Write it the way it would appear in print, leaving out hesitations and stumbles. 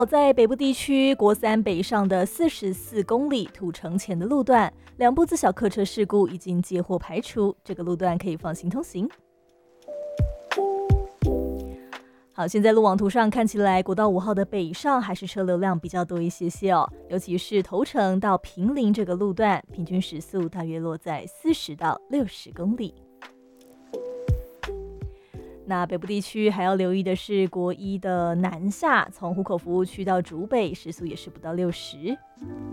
在北部地区，国三北上的44公里土城前的路段，两部自小客车事故已经接获排除，这个路段可以放心通行。好，现在路网图上看起来，国道5号的北上还是车流量比较多一些哦，尤其是头城到坪林这个路段，平均时速大约落在40到60公里。那北部地区还要留意的是，国一的南下，从湖口服务区到竹北，时速也是不到60。